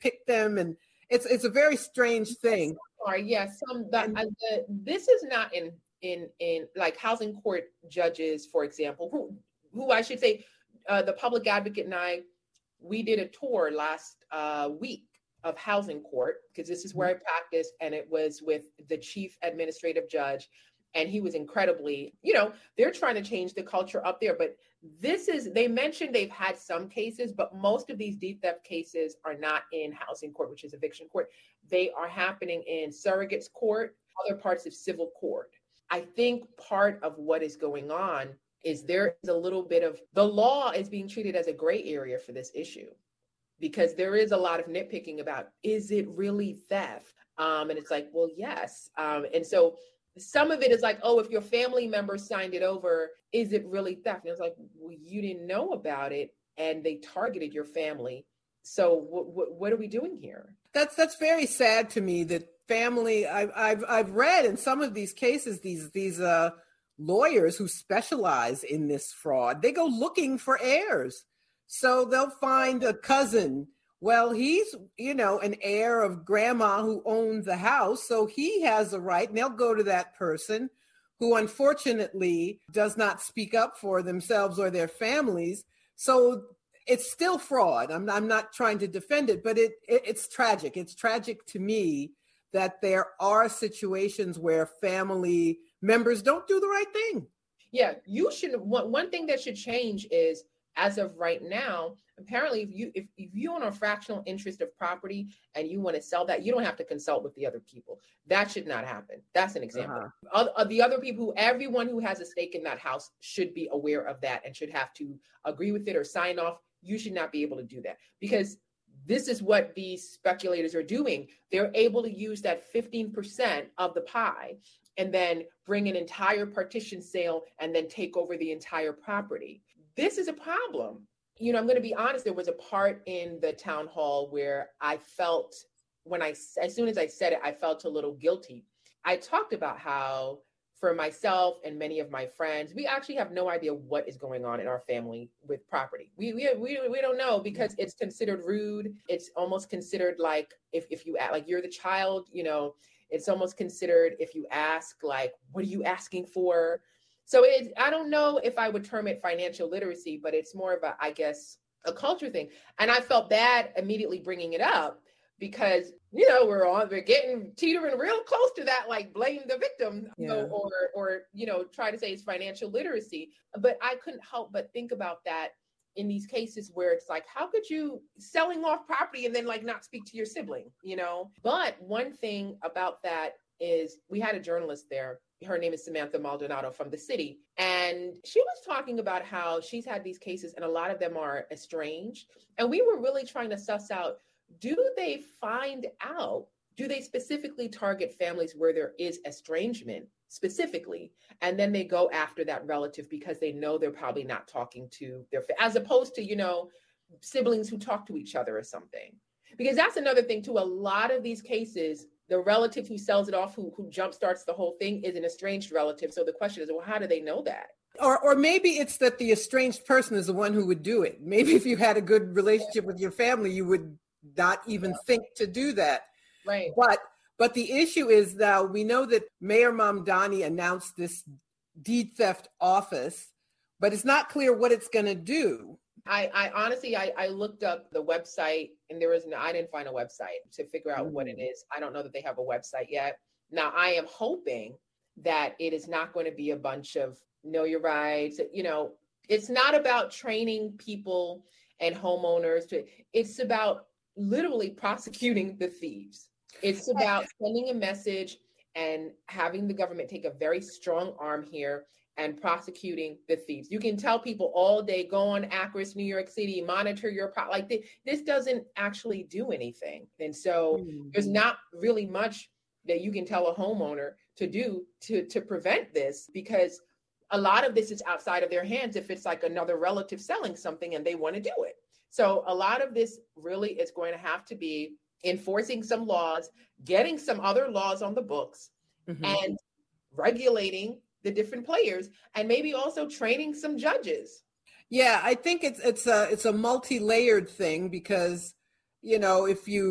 pick them, and it's a very strange thing. Yes, this is not in like housing court judges, for example, who I should say, the public advocate and I, we did a tour last week of housing court, because this is where I practice, and it was with the chief administrative judge, and he was incredibly, they're trying to change the culture up there, but they mentioned they've had some cases, but most of these deed theft cases are not in housing court, which is eviction court. They are happening in surrogates court, other parts of civil court. I think part of what is going on is there is a little bit of, the law is being treated as a gray area for this issue, because there is a lot of nitpicking about, is it really theft? And it's like, well, yes. And so some of it is like, oh, if your family member signed it over, is it really theft? And it's like, well, you didn't know about it, and they targeted your family. So what are we doing here? That's very sad to me, that family. I've read in some of these cases, these lawyers who specialize in this fraud, they go looking for heirs. So they'll find a cousin. Well, he's, an heir of grandma who owned the house, so he has a right, and they'll go to that person who unfortunately does not speak up for themselves or their families. So it's still fraud. I'm not trying to defend it, but it's tragic. It's tragic to me that there are situations where family members don't do the right thing. Yeah, one thing that should change is, as of right now, apparently, if you own a fractional interest of property and you want to sell that, you don't have to consult with the other people. That should not happen. That's an example. The other people, everyone who has a stake in that house should be aware of that and should have to agree with it or sign off. You should not be able to do that, because this is what these speculators are doing. They're able to use that 15% of the pie and then bring an entire partition sale and then take over the entire property. This is a problem. I'm going to be honest, there was a part in the town hall where I felt, as soon as I said it, I felt a little guilty. I talked about how, for myself and many of my friends, we actually have no idea what is going on in our family with property. We don't know, because it's considered rude. It's almost considered like, if you act like you're the child, it's almost considered, if you ask, like, what are you asking for? So I don't know if I would term it financial literacy, but it's more of a culture thing. And I felt bad immediately bringing it up, because, we're getting teetering real close to that, like blame the victim, or try to say it's financial literacy. But I couldn't help but think about that in these cases where it's like, how could you selling off property and then like not speak to your sibling, But one thing about that is, we had a journalist there. Her name is Samantha Maldonado from the city. And she was talking about how she's had these cases and a lot of them are estranged. And we were really trying to suss out, do they specifically target families where there is estrangement specifically? And then they go after that relative because they know they're probably not talking to as opposed to, siblings who talk to each other or something. Because that's another thing too. A lot of these cases, the relative who sells it off, who jumpstarts the whole thing, is an estranged relative. So the question is, well, how do they know that? Or maybe it's that the estranged person is the one who would do it. Maybe if you had a good relationship with your family, you would not even think to do that. Right. But the issue is, now we know that Mayor Mamdani announced this deed theft office, but it's not clear what it's going to do. I honestly looked up the website, and I didn't find a website to figure out what it is. I don't know that they have a website yet. Now, I am hoping that it is not going to be a bunch of know your rights. It's not about training people and homeowners it's about literally prosecuting the thieves. It's about sending a message and having the government take a very strong arm here and prosecuting the thieves. You can tell people all day, go on Acris, New York City, monitor your this doesn't actually do anything. And so there's not really much that you can tell a homeowner to do to prevent this, because a lot of this is outside of their hands if it's like another relative selling something and they want to do it. So a lot of this really is going to have to be enforcing some laws, getting some other laws on the books, and regulating the different players, and maybe also training some judges. Yeah, I think it's a multi-layered thing, because, if you